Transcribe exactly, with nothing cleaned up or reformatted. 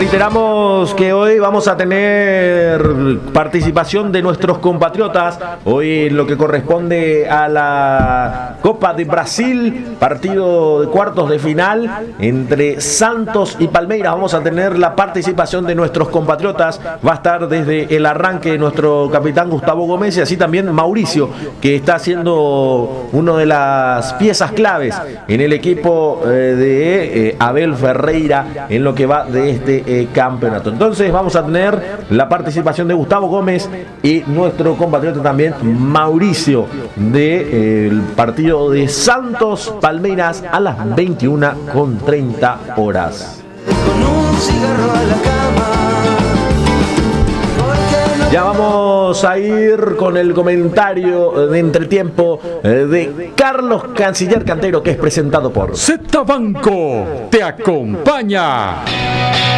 Reiteramos que hoy vamos a tener participación de nuestros compatriotas, hoy en lo que corresponde a la Copa de Brasil, partido de cuartos de final entre Santos y Palmeiras. Vamos a tener la participación de nuestros compatriotas, va a estar desde el arranque nuestro capitán Gustavo Gómez y así también Mauricio, que está siendo una de las piezas claves en el equipo eh, de eh, Abel Ferreira en lo que va de este eh, campeonato. Entonces vamos a tener la participación de Gustavo Gómez y nuestro compatriota también Mauricio del eh, partido de Santos Palmeiras a las veintiuna con treinta horas. Con un cigarro a la cama. Ya vamos a ir con el comentario de entretiempo de Carlos Canciller Cantero, que es presentado por Z Banco te acompaña.